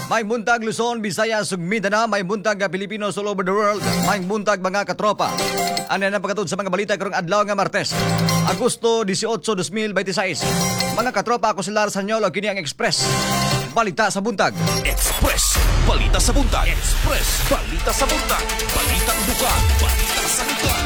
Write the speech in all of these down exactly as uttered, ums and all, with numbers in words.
May buntag Luzon, Visayas, ug Mindanao, may buntag Pilipinos all over the world, may buntag mga katropa. Ano na pagkatod sa mga balita karong adlaw nga Martes, Agosto eighteen, twenty twenty-six. Mga katropa, ako si Lar Sanyolo, kini ang Express Balita sa Buntag. Express Balita sa Buntag. Express Balita sa Buntag. Balitang buka, balita sa buka.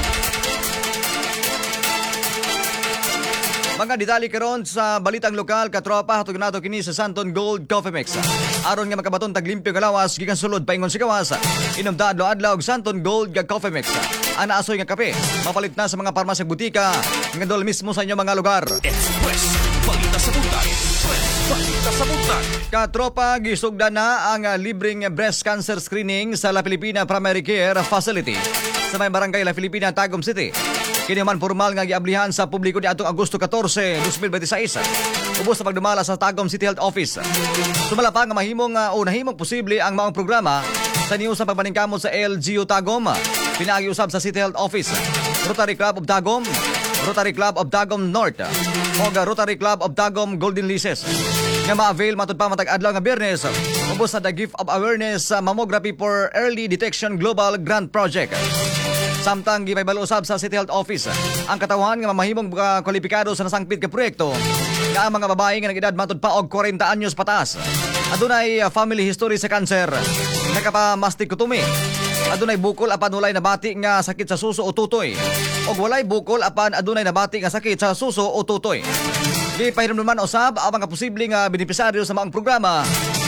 Mga detalye karon sa balitang lokal, katropa, hatog nato kini sa Santon Gold Coffee Mix. Aron nga makabaton tag limpyo nga lawas gikan sulod paingon si gawas. Inom ta adlaw-adlaw og Santon Gold nga Coffee Mix. Ana asoy nga kape, mapalit na sa mga parmasya butika nga dol mismo sa inyong mga lugar. Express Balita sa Buntag. Express Balita sa Buntag. Katropa, gisugdan na ang uh, libreng breast cancer screening sa La Filipina Primary Care Facility sa may barangay La Filipina, Tagum City. Kini man formal nga giablihan sa publiko ni atong Agosto fourteen, twenty twenty-six. Ubos sa pagdumala sa Tagum City Health Office. Sumala pa nga mahimong uh, o nahimong posible ang maong programa sa niyo sa pagpaningkamot sa L G U Tagum. Pinaagi-usab sa City Health Office, Rotary Club of Tagum, Rotary Club of Tagum North, o Rotary Club of Tagum Golden Leases. Nga ma-avail matud pa matag adlaw nga Biyernes, ubos sa The Gift of Awareness uh, Mammography for Early Detection Global Grant Project. Samtang gipaybalo usab sa City Health Office ang katawhan nga mamahimong uh, kwalipikado sa nasangpit ka proyekto nga ang mga babae nga nag-edad matud pa og forty anyos pataas. Adunay uh, family history sa cancer, nakapamastikotumi. Adunay bukol apan walay nabati nga sakit sa suso o tutoy. Og walay bukol apan adunay nabati nga sakit sa suso o tutoy. Di pahiramduman usab ang mga posible nga benepisaryo sa mga programa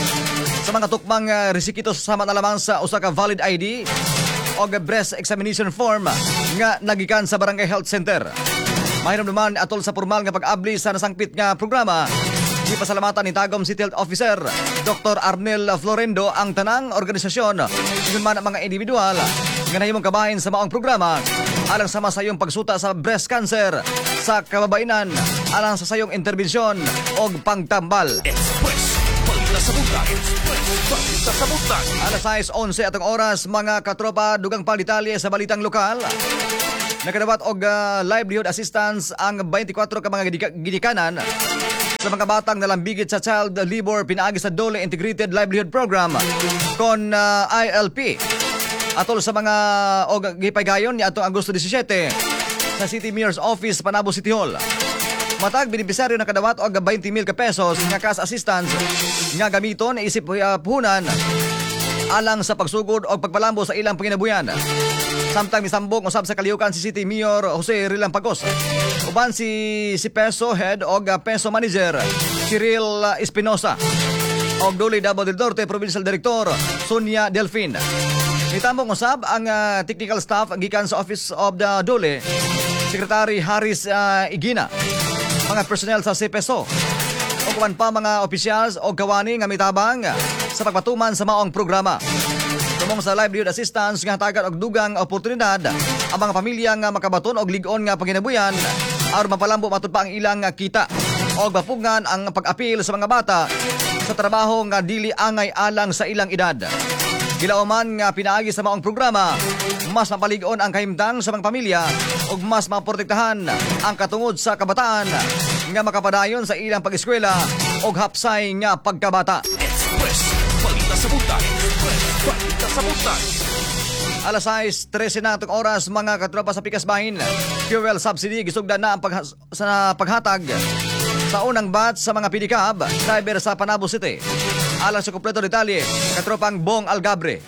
sa mga tukmang uh, resikitos sa manalaman sa usa ka valid I D o breast examination form nga nagikan sa Barangay Health Center. Mahiram naman atol sa formal nga pag-abli sa nasangpit nga programa, di pasalamatan ni Tagum City Health Officer Doctor Arnel Florendo ang tanang organisasyon yun man ang mga individual nga nahimong kabahin sa maong programa alang sa masayong pagsuta sa breast cancer sa kababainan alang sa sayong interbensyon o pagtambal. Express Balita sa Buntag. Express Balita sa Buntag. Alas sais onse atong oras, mga katropa, dugang palitalye sa balitang lokal. Nakadawat og uh, livelihood assistance ang twenty-four ka mga gidikanan sa mga batang nalambigit sa child labor pinaagi sa Dole Integrated Livelihood Program kon uh, I L P. Atol sa mga og gipaygayon ni atong Agosto seventeen sa City Mayor's Office, Panabo City Hall. Matag benepisaryo na kadawat og twenty mil ka pesos nga cash assistance nga gamiton isip uh, puhunan alang sa pagsugod o pagpalambo sa ilang panginabuyan. Samtang misambong usab sa kalihukan si City Mayor Jose Rilang Pagos. Uban si si Peso Head o Peso Manager Cyril Espinosa o Dole Davao del Norte Provincial Director Sonia Delfin. Nitambong usab ang uh, technical staff gikan sa Office of the Dole Secretary Haris uh, Igina, mga personnel sa C P S O o kuman pa mga officials o kawani nga mitabang sa pagpatuman sa maong programa. Tumong sa livelihood assistance nga hatagan og dugang oportunidad ang mga pamilya nga makabaton og lig-on nga panginabuyan aron mapalambo matud pa ang ilang kita og mapugngan ang pag-apil sa mga bata sa trabaho nga dili angay alang sa ilang edad. Gilauman nga pinaagi sa maong programa, mas mapalig-on ang kahimtang sa mga pamilya ug mas maprotektahan ang katungod sa kabataan nga makapadayon sa ilang pag-eskwela ug hapsay nga pagkabata. Express Balita sa Buntag. Express Balita sa Buntag. Alas sais trese na itong oras, mga katropa sa Pikas Bahin. Fuel subsidy gisugdan na ang pag sa paghatag sa unang batch sa mga pedicab driver sa Panabo City. Alang sa kompleto detalye, katropang Bong Algabre.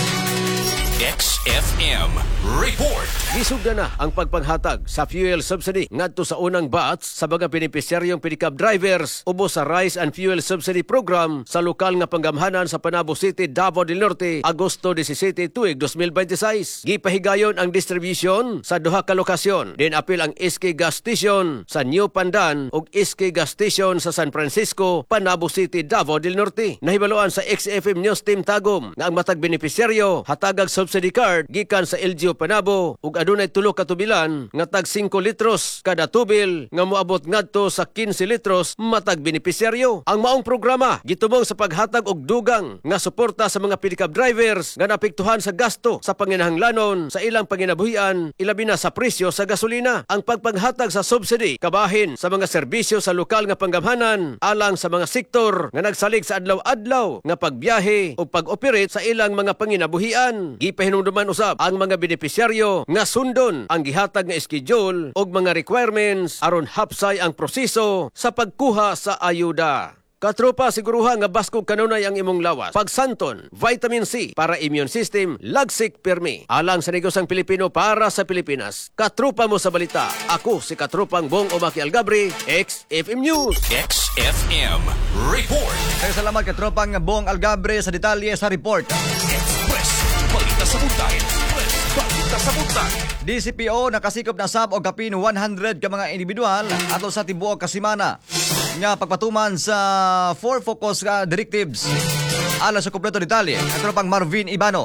X F M Report. Gisugda na ang pagpanghatag sa fuel subsidy ngadto sa unang batch sa mga benepisyaryong pedicab drivers ubos sa Rice and Fuel Subsidy Program sa lokal nga panggamhanan sa Panabo City, Davao del Norte, Agosto seventeen tuig twenty twenty-six. Gipahigayon ang distribution sa duha ka lokasyon. Din apil ang S K Gas Station sa New Pandan ug S K Gas Station sa San Francisco, Panabo City, Davao del Norte. Nahibaloan sa X F M News Team Tagum na ang matag benepisyaryo hatagag subsidy card Standard gikan sa L G U Panabo ug adunay tulo ka tubilan nga tag singko litros kada tubil nga moabot ngadto sa kinse litros matag benepisyaryo. Ang maong programa gitubong sa paghatag og dugang nga suporta sa mga pickup drivers nga naapektuhan sa gasto sa panginahanglanon sa ilang panginabuhian ilabi na sa presyo sa gasolina. Ang pagpanghatag sa subsidy kabahin sa mga serbisyo sa lokal nga panggamhanan alang sa mga sektor nga nagsalig sa adlaw-adlaw nga pagbiyahe o pag-operate sa ilang mga panginabuhian. Gipahinumduman usab ang mga benepisyaryo nga sundon ang gihatag nga schedule og mga requirements aron hapsay ang proseso sa pagkuha sa ayuda. Katropa, siguruha nga baskog kanunay ang imong lawas. Pagsanton, vitamin C para immune system, lagsik permi. Alang sa negosang Pilipino para sa Pilipinas. Katropa mo sa balita. Ako si Katropang Bong Omaki Algabri, X F M News. X F M Report. Kaya salamat katropang Bong Algabre sa detalye sa report. Express. Balita sa buntag. Express. Balita sa buntag. D C P O nakasikop na sab og kapin one hundred ka mga individual ato sa tibuok kasimana nga pagpatuman sa four focus ka directives. Alang sa kompleto detalye, katropang Marvin Ibano.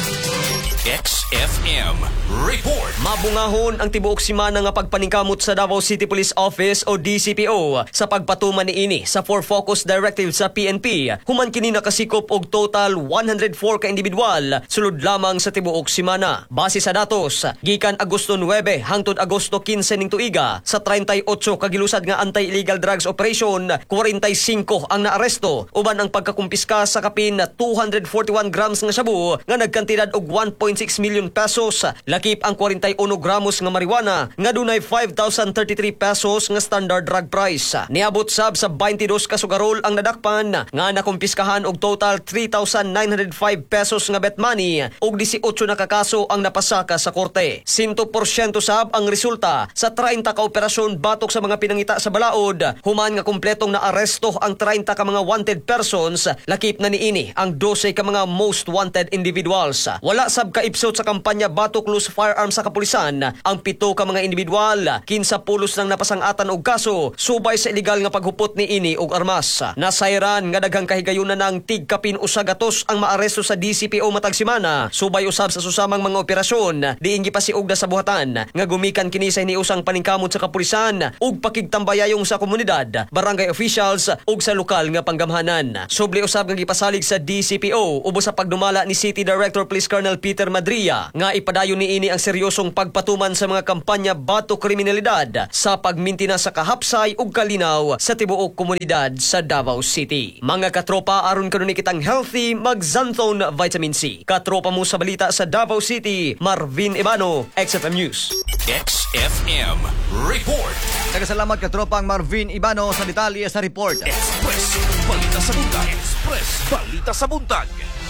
X F M Report. Mabungahon ang tibuok simana nga pagpaningkamot sa Davao City Police Office o D C P O sa pagpatuman niini sa four focus directive sa P N P. Human kini nakasikop og total one hundred four ka individual sulod lamang sa tibuok simana. Base sa datos, gikan Agosto nine hangtod Agosto fifteen ning tuiga sa thirty-eight ka gilusad nga anti-illegal drugs operation, forty-five ang naaresto uban ang pagkakumpiska sa kapin two hundred forty-one grams nga shabu nga nagkantidad og one point six million pesos. Lakip ang forty-one gramos nga marijuana nga dunay five thousand thirty-three pesos nga standard drug price. Niabot sab sa twenty-two ka sugarol ang nadakpan nga nakumpiskahan og total three thousand nine hundred five pesos nga bet money og eighteen na kakaso ang napasaka sa korte. one hundred percent sab ang resulta sa thirty ka operasyon batok sa mga pinangita sa balaod. Human nga kumpletong naaresto ang thirty ka mga wanted persons, lakip na niini ang twelve ka mga most wanted individuals. Wala sab kaipsot sa kampanya batok loose firearms sa kapulisan ang pito ka mga individual, kinsa pulos nang napasangatan og kaso subay sa illegal nga paghupot ni ini og armas. Nasayran nga daghang kahigayunan ng tigkapin usa gatos ang maaresto sa D C P O matag simana subay usab sa susamang mga operasyon diin gipasiug na sa buhatan nga gumikan kini sa hiniusang paningkamot sa kapulisan ug pakigtambayayong sa komunidad, barangay officials ug sa lokal nga panggamhanan. Subli usab nga gipasalig sa D C P O ubos sa pagdumala ni City Director Police Colonel Peter Madria nga ipadayon ni ini ang seryosong pagpatuman sa mga kampanya batok kriminalidad sa pagmintina sa kahapsay ug kalinaw sa tibuok komunidad sa Davao City. Mga katropa, aron kanuni kitang healthy, mag-Xanthone Vitamin C. Katropa mo sa balita sa Davao City, Marvin Ibano, X F M News. X F M Report. Nagkasalamat katropang Marvin Ibano sa detalye sa report. Express. Balita sa buntag. Express. Balita sa buntag.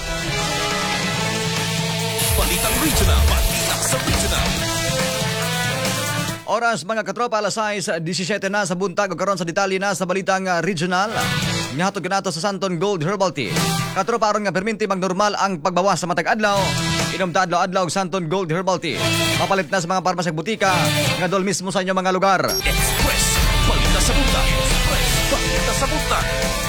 Balitang regional. Balita sa regional. Oras mga katropa, alas sais seventeen na sa buntag o karon sa detalye na sa balitang uh, regional. Nihatod kanato sa Santon Gold Herbal Tea. Katropa, aron nga perminti magnormal ang pagbawas sa matag adlaw. Inom ta adlaw-adlaw og Santon Gold Herbal Tea. Mapalit na sa mga parmasya butika nga dol mismo sa inyong mga lugar. Express. Balita sa buntag. Express. Balita sa buntag.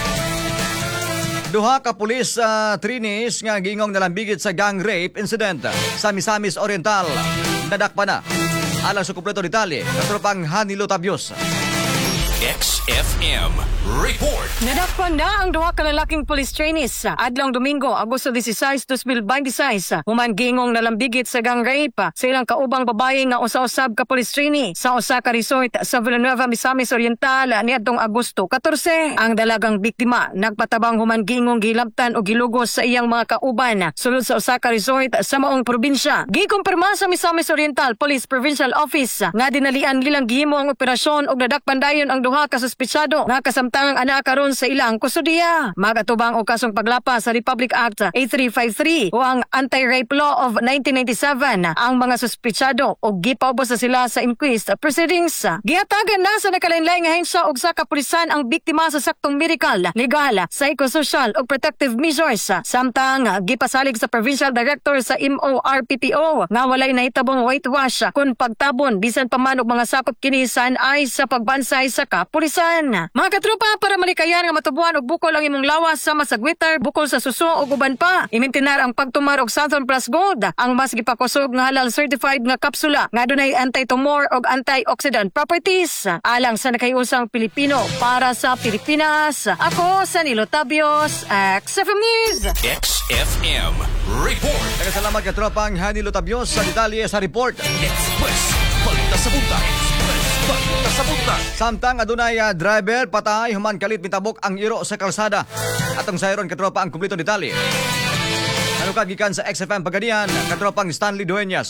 Duha ka pulis sa uh, Trinis nga giingong nalambigit sa gang rape incident sa Misamis Oriental. Nadakpa na. Alang sa kumpleto detalye, katropang Hanilo Tabios. X F M Report. Nadakpan na ang duha ka lalaking police trainees sa adlong Domingo, Agosto sixteen, twenty twenty-six. Human gingong nalambigit sa gang rape sa ilang kaubang babae nga usa-usab ka police trainee sa usa ka resort sa Villanueva, Misamis Oriental niadtong Agosto fourteen. Ang dalagang biktima nagpatabang human gingong gilabtan o gilugos sa iyang mga kauban sulod sa usa ka resort sa maong probinsya. Gikumpirma sa Misamis Oriental Police Provincial Office nga dinalian nilang gihimo ang operasyon ug nadakpan dayon ang duha ka suspetsado nga kasamtangang ana karon sa ilang kustudiya. Magatubang og kasong paglapas sa Republic Act eighty-three fifty-three o ang Anti-Rape Law of nineteen ninety-seven ang mga suspetsado og gipaubos na sila sa inquest proceedings. Gihatagan na sa nakalainlaing nga hensya og sa kapulisan ang biktima sa saktong medical, legal, psychosocial ug protective measures. Samtang gipasalig sa Provincial Director sa M O R P P O nga walay nahitabong whitewash kun pagtabon bisan pa man og mga sakop kini sa ay sa pagbansay sa kapulisan. kasagutan. Mga katropa, para malikayan nga matubuan og bukol ang imong lawas sa masagwitar, bukol sa suso ug uban pa. Imintinar ang pagtumar og Southern Plus Gold, ang mas gipakusog nga halal certified nga kapsula nga adunay anti-tumor ug antioxidant properties. Alang sa nakayusang Pilipino para sa Pilipinas. Ako sa Nilo Tabios, X F M News. X F M Report. Nagkasalamat katropang Hanilo Tabios sa detalye sa report. Express. Balita sa buntag. Express. Balita sa buntag. Samtang adunay uh, driver patay human kalit mitabok ang iro sa kalsada. Atong sayron katropa ang kumpleto detalye. Ano kagikan sa X F M Pagadian, katropang Stanley Dueñas.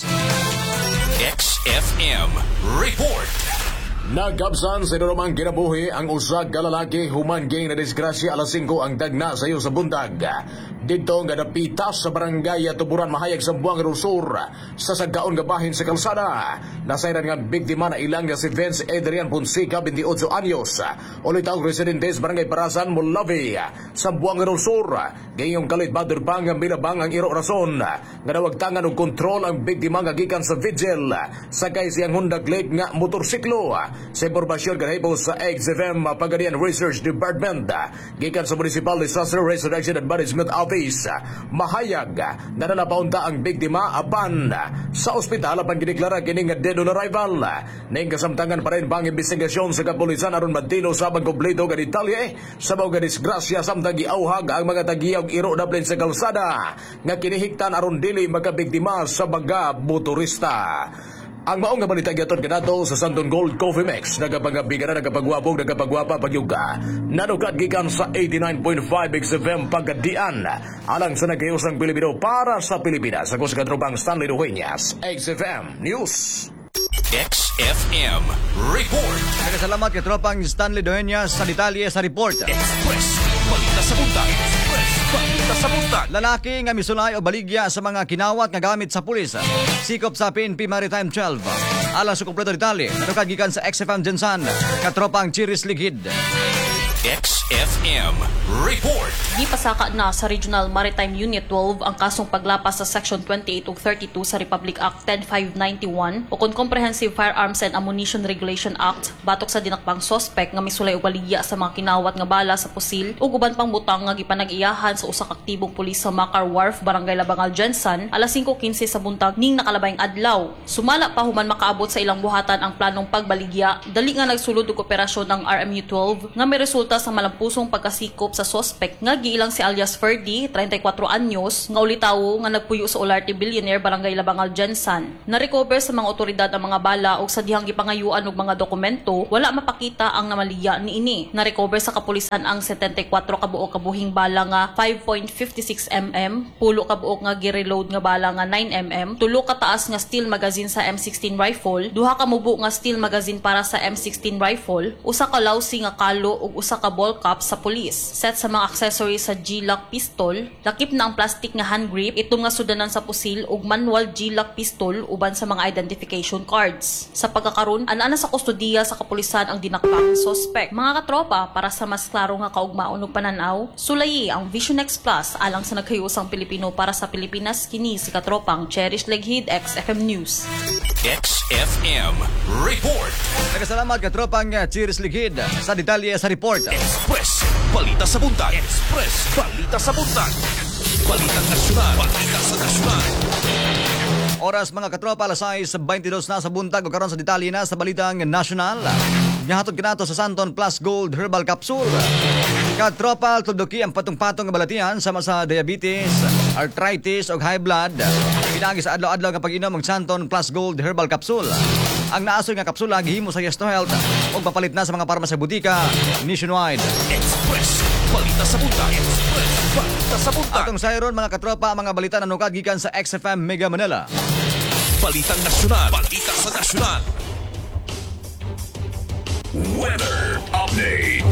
X F M Report. Nagkabsan sa inurumang ginabuhi ang usag ka lalaki human gay na disgrasya alas singko ang dagna sa iyo sa buntag. Dito nga napitas sa barangay Tuburan Mahayag sa Buang Rusur sa sagkaon nga bahin sa kalsada. Nasayran nga biktima na ilang nga si Vince Adrian Ponsica, twenty-eight anyos. Ulitaw residente sa barangay Parasan, Mulavi sa Buang Rusur. Gayong kalit bader pa nga binabang ang iro rason nga nawagtangan og kontrol ang biktima nga gikan sa vigil sakay siyang Honda Click nga motorsiklo. Sa impormasyon kanhibo sa X F M Pagadian Research Department gikan sa Municipal Disaster Risk Reduction and Management Office, mahayag na nanapaunta ang biktima apan sa ospital apan gideklara kini nga dead on arrival. Ning kasamtangan pa rin pang investigasyon sa kapulisan aron madilo sa kompleto nga detalye sa mga disgrasya samtang giauhag ang mga tagiyawg iro daplin sa kalsada nga kinihiktan aron dili magabiktima sa mga motorista. Ang maong nga balita gaton kanato sa Santon Gold Coffee Mix, nagapagabigan na nagapagwabog, nagapagwapa pagyuga. Nanukat gikan sa eighty-nine point five X F M Pagadian. Alang sa nagayosang Pilipino para sa Pilipinas. Ako sa katropang Stanley Dueñas, X F M News. X F M Report. Nagkasalamat katropang Stanley Dueñas sa detalye sa report. Express. Balita sa buntag. Express. Balita sa buntag. Lalaki nga misulay o baligya sa mga kinawat nga gamit sa pulis. Sikop sa P N P Maritime twelve. Alang sa kumpleto detalye, nanukad gikan sa X F M Jensan, katropang Chiris Lighid. X F M Report. Gipasaka na sa Regional Maritime Unit twelve ang kasong paglapas sa Section twenty-eight ug thirty-two sa Republic Act ten five ninety-one o kon Comprehensive Firearms and Ammunition Regulation Act batok sa dinakpang sospek nga misulay og baligya sa mga kinawat nga bala sa pusil ug uban pang butang nga gipanag-iyahan sa usa ka aktibong pulis sa Macar Wharf, Barangay Labangal, Jensan, alas singko kinse sa buntag ning nakalabayng adlaw. Sumala pa human makaabot sa ilang buhatan ang planong pagbaligya, dali nga nagsulod og operasyon ng R M U twelve nga may resulta sa malampusong pagkasikop sa sospek nga giilang si alias Ferdy, thirty-four anyos, nga ulitawo nga nagpuyo sa Olarte Billionaire, Barangay Labangal, Jensan. Na-recover sa mga otoridad ang mga bala ug sa dihang gipangayuan og mga dokumento, wala mapakita ang namaliya niini. Na-recover sa kapulisan ang seventy-four kabuok kabuhing bala nga five point five six millimeter, pulo kabuok nga gi-reload nga bala nga nine millimeter, tulo ka taas nga steel magazine sa M sixteen rifle, duha ka mubo nga steel magazine para sa M sixteen rifle, usa ka lawsi nga kalo ug usa ka ball cap sa pulis. Set sa mga accessories sa G-lock pistol, lakip na ang plastic nga hand grip, ito nga sudanan sa pusil ug manual G-lock pistol uban sa mga identification cards. Sa pagkakaroon, ana sa kustodiya sa kapulisan ang dinakpang suspect. Mga katropa, para sa mas klaro nga kaugmaon ug pananaw, sulayi ang Vision X Plus alang sa nagkayusang Pilipino para sa Pilipinas, kini si katropang Cherish Leghid, X F M News. X F M Report. Nagkasalamat katropang Chiris Lighid sa detalye sa report. Express. Balita sa buntag. Express. Balita sa buntag. Balitang nasyonal. Balita sa nasyonal. Oras mga katropa, alas sais twenty-two na sa buntag o karon sa detalye na sa balitang nasyonal. Gahatod kinato sa Santon Plus Gold Herbal Capsule. Katropa, tulduki ang patong-patong nga balatian sama sa diabetes, arthritis o high blood. Pinagi sa adlaw-adlaw nga pag-inom ng Santon Plus Gold Herbal Capsule. Ang naasoy nga kapsula gihimo sa Yes to Health o papalit na sa mga parmasya butika nationwide. Express. Balita sa buntag. Express. Balita sa buntag. Atong sayron mga katropa, mga balita na nukad gikan sa X F M Mega Manila. Balitang nasyonal. Balita sa nasyonal. Weather update.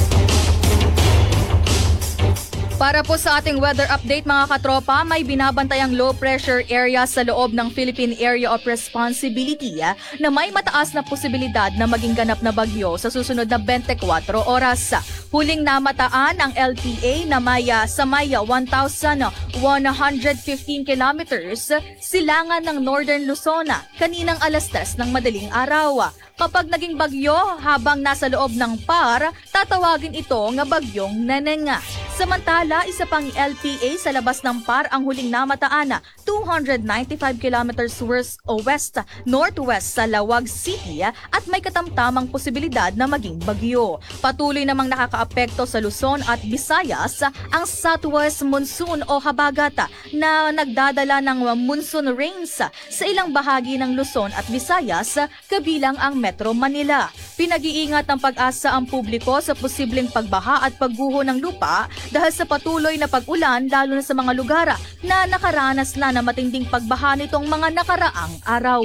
Para po sa ating weather update mga katropa, may binabantayang low pressure area sa loob ng Philippine Area of Responsibility ah, na may mataas na posibilidad na maging ganap na bagyo sa susunod na twenty-four oras. Huling namataan ang L T A na maya sa maya one thousand one hundred fifteen kilometers silangan ng Northern Luzon kaninang alas tres ng madaling araw. Kapag naging bagyo habang nasa loob ng P A R, tatawagin ito nga bagyong Neneng. Samantala, isa pang L P A sa labas ng P A R ang huling namataan two hundred ninety-five kilometers west o west northwest sa Lawag City at may katamtamang posibilidad na maging bagyo. Patuloy namang nakakaapekto sa Luzon at Visayas ang southwest monsoon o habagat na nagdadala ng monsoon rains sa ilang bahagi ng Luzon at Visayas kabilang ang Metro Manila. Pinag-iingat ng Pag-asa ang publiko sa posibleng pagbaha at pagguho ng lupa dahil sa patuloy na pag-ulan lalo na sa mga lugar na nakaranas na ng matinding pagbaha nitong mga nakaraang araw.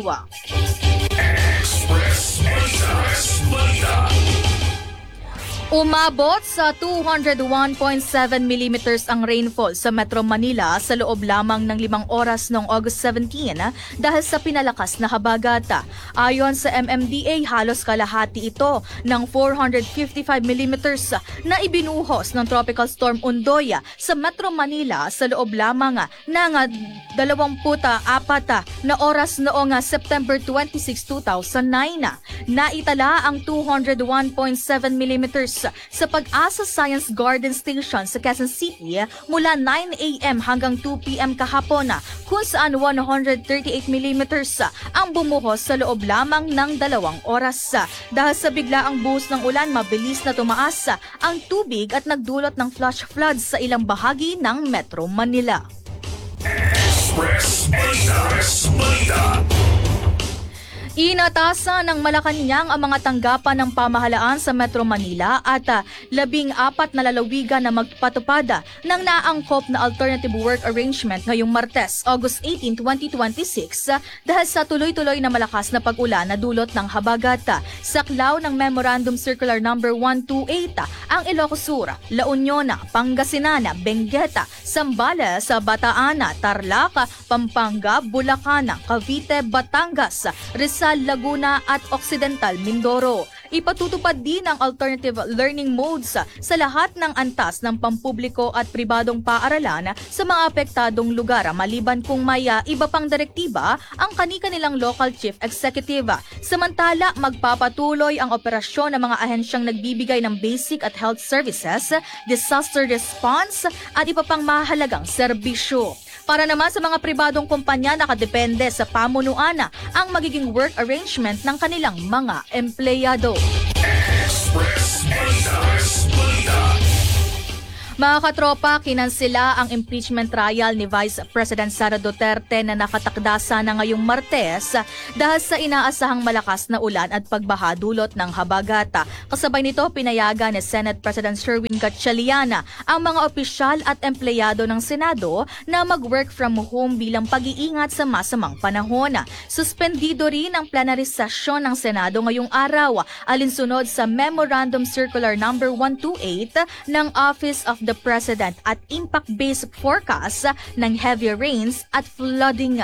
Umabot sa two hundred one point seven millimeters ang rainfall sa Metro Manila sa loob lamang ng limang oras noong August seventeen dahil sa pinalakas na habagat. Ayon sa M M D A, halos kalahati ito ng four hundred fifty-five millimeters na ibinuhos ng Tropical Storm Undoy sa Metro Manila sa loob lamang ng twenty-four na oras noong September twenty-sixth, two thousand nine. Naitala ang two hundred one point seven millimeters sa Pag-asa Science Garden Station sa Quezon City mula nine a m hanggang two p m kahapon, kung saan one hundred thirty-eight millimeters ang bumuhos sa loob lamang ng dalawang oras. Dahil sa biglaang buhos ng ulan, mabilis na tumaas ang tubig at nagdulot ng flash floods sa ilang bahagi ng Metro Manila. Express Balita. Express Balita. Inatasan ng Malacanang ang mga tanggapan ng pamahalaan sa Metro Manila at uh, labing apat na lalawigan na magpatupad ng naangkop na alternative work arrangement ngayong Martes, August eighteenth, twenty twenty-six uh, dahil sa tuloy-tuloy na malakas na pag-ulan na dulot ng habagat. Saklaw ng Memorandum Circular number one twenty-eight uh, ang Ilocos Sur, La Union, Pangasinan, Bengueta, Zambales, Bataan, Tarlac, Pampanga, Bulacan, Cavite, Batangas, Rizal, Laguna at Occidental Mindoro. Ipatutupad din ang alternative learning modes sa lahat ng antas ng pampubliko at pribadong paaralan sa mga apektadong lugar maliban kung may uh, iba pang direktiba ang kani-kanilang local chief executive. Samantala, magpapatuloy ang operasyon ng mga ahensyang nagbibigay ng basic at health services, disaster response at iba pang mahalagang serbisyo. Para naman sa mga pribadong kumpanya, nakadepende sa pamunuan ang magiging work arrangement ng kanilang mga empleyado. Express Balita. Balita. Mga katropa, kinansela ang impeachment trial ni Vice President Sara Duterte na nakatakda sana ngayong Martes dahil sa inaasahang malakas na ulan at pagbaha dulot ng habagat. Kasabay nito, pinayagan ni Senate President Sherwin Gatchalian ang mga opisyal at empleyado ng Senado na mag-work from home bilang pag-iingat sa masamang panahon. Suspendido rin ang plenary session ng Senado ngayong araw, alinsunod sa Memorandum Circular number one twenty-eight ng Office of the President at impact-based forecast ng heavy rains at flooding.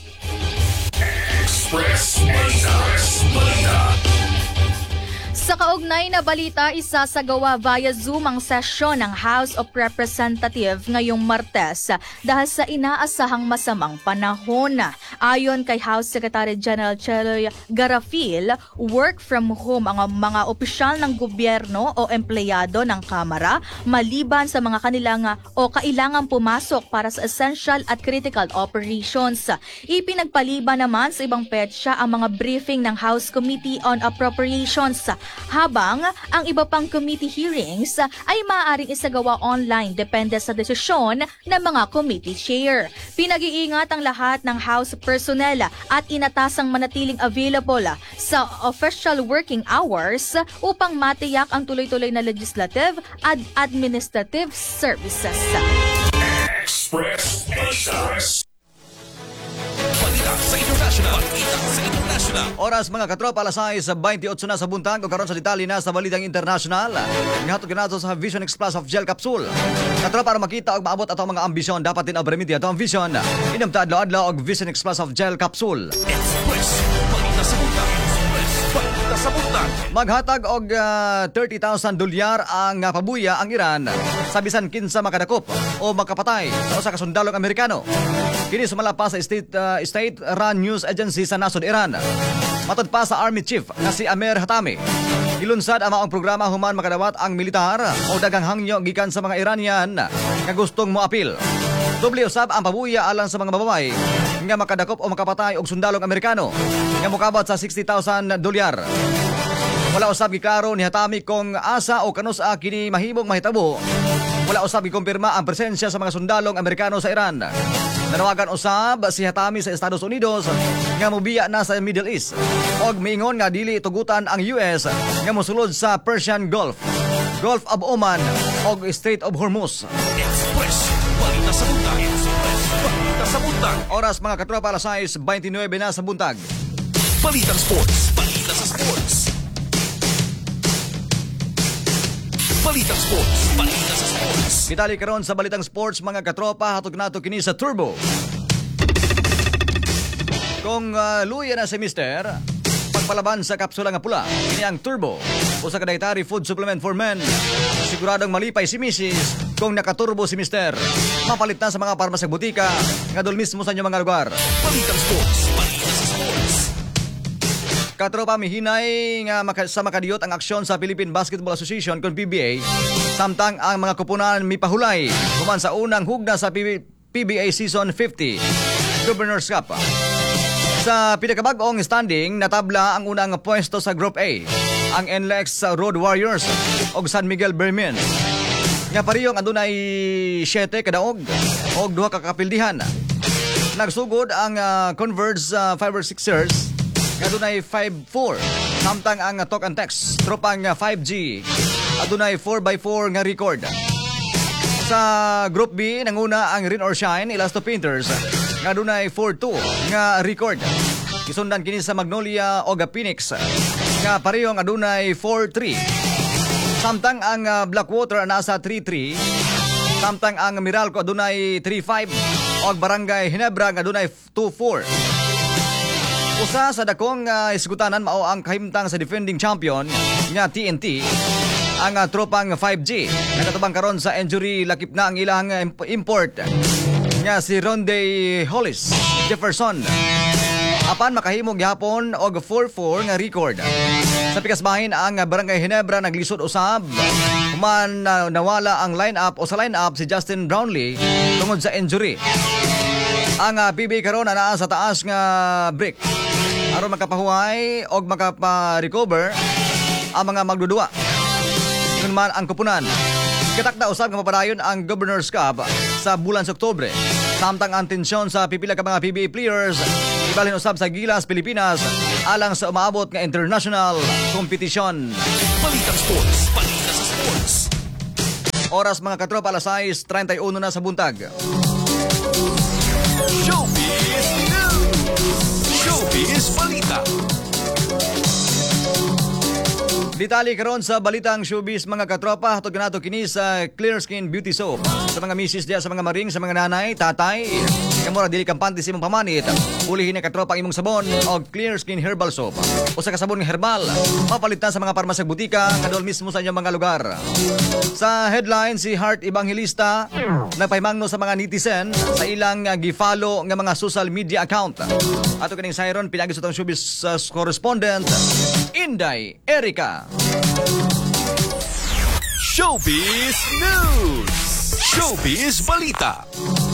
Express Balita. Balita. Sa kaugnay na balita, isasagawa via Zoom ang sesyon ng House of Representatives ngayong Martes dahil sa inaasahang masamang panahon. Ayon kay House Secretary General Cheloy Garafil, work from home ang mga opisyal ng gobyerno o empleyado ng Kamara maliban sa mga kanilang o kailangang pumasok para sa essential at critical operations. Ipinagpaliban naman sa ibang petsa ang mga briefing ng House Committee on Appropriations, habang ang iba pang committee hearings ay maaaring isagawa online depende sa desisyon ng mga committee chair. Pinag-iingat ang lahat ng House personnel at inatasang manatiling available sa official working hours upang matiyak ang tuloy-tuloy na legislative at administrative services. Express Balita. Balita sa international. Balita sa international. Oras mga katropa, alas sais twenty-eight na sa buntag o karon sa detalye na sa balitang international. Ngahatod kanato sa Vision X Plus of Gel Capsule. Katropa, para makita og maabot ato mga ambisyon, dapat din abrimiti ato ang vision. Inom ta adlaw-adlaw og Vision X Plus of Gel Capsule. Express Balita sa buntag. Express Balita sa buntag. Maghatag og uh, thirty thousand dolyar ang uh, pabuya ang Iran sa bisan kinsa makadakop o makapatay sa usa ka sundalong Amerikano. Kini sumala pa sa state uh, state run news agency sa nasod Iran. Matod pa sa Army Chief nga si Amer Hatami, gilunsad ang maong programa human makadawat ang militar o dagang hangyo gikan sa mga Iranian nga gustong moapil. Doble usab ang pabuya alang sa mga babae nga makadakop o makapatay og sundalong Amerikano nga mokabot sa sixty thousand dolyar. Wala usab giklaro ni Hatami kung asa o kanusa kini mahimong mahitabo. Wala usab gikumpirma ang presensya sa mga sundalong Amerikano sa Iran. Nanawagan usab si Hatami sa Estados Unidos nga mobiya na sa Middle East og miingon nga dili tugutan ang U S nga mosulod sa Persian Gulf, Gulf of Oman og Strait of Hormuz. Express, balita sa buntag. Express, balita sa buntag. Oras mga katropa, alas sais twenty-nine na sa buntag. Balitang sports, balita sa sports. Balitang sports, balita sa sports. Kitali karon sa balitang sports mga katropa, hatog nato kini sa Turbo. Kung uh, luya na si Mister, pagpalaban sa kapsula nga pula, ini ang Turbo, usa ka dietary food supplement for men. Siguradong malipay si Missus kung nakaturbo si Mister. Mapalit na sa mga parmasang butika nga dul mismo sa inyong mga lugar. Balitang sports, balita sa sports. Katropa, mihinay nga maka, sa makadiyot ang aksyon sa Philippine Basketball Association kung P B A, samtang ang mga kupunan mipahulay human sa unang hugna sa P B A Season fifty Governor's Cup. Sa pinakabag-ong standing, natabla ang unang pwesto sa Group A, ang N L E X Road Warriors og San Miguel Bermin. Nga pariyong adunay siyete kadaog og duha ka kapildihan. Nagsugod ang uh, Converge uh, five or sixers adunay five four, samtang ang Talk and Text tropang five G adunay four by four nga record. Sa Group B, nanguna ang Rain or Shine Elasto Painters nga adunay four two nga record. Gisundan kini sa Magnolia o Phoenix nga parehong adunay four three. Samtang ang uh, Blackwater nasa three three, samtang ang Meralco adunay three five o Barangay Hinebra nga adunay two four. Usa sa dakong uh, isgutanan mao ang kahimtang sa defending champion nga T N T, ang uh, tropang five G. Nagatubang karon sa injury, lakip na ang ilang uh, import nga si Ronde Hollis Jefferson. Apan makahimog gihapon og four four nga record. Sa pikasbahin ang uh, Barangay Hinebra naglisod usab. Human uh, nawala ang lineup o sa lineup si Justin Brownlee tungod sa injury. Ang uh, P B karon naa sa taas nga break aron makapahuway og makapa-recover ang mga magdudua. Yun man ang kupunan. Katakda usab nga mapadayon ang Governor's Cup sa bulan sa Oktubre. Samtang ang tensyon sa pipila ka mga P B A players ibalhin usab sa Gilas, Pilipinas alang sa umaabot nga international kompetisyon. Balitang sports, balita sa sports. Oras mga katropa, alas sais thirty-one na sa buntag. Showbiz News! Showbiz Balita! Ditali karon sa balitang showbiz mga katropa, hatod nato kini sa Clear Skin Beauty Soap. Sa mga misis diya, sa mga maring, sa mga nanay, tatay, kamura dili kampante sa imong pamanit, ulihin ni katropa ang imong sabon o Clear Skin Herbal Soap. Usa ka sabon nga herbal, mapalit na sa mga parmasang butika kadol mismo sa inyong mga lugar. Sa headline, si Heart Evangelista nagpahimangno sa mga netizen sa ilang uh, gi-follow nga mga social media account. Ato kining sayron pinagi sa tong showbiz uh, correspondent Inday Erica. Showbiz News! Showbiz Balita!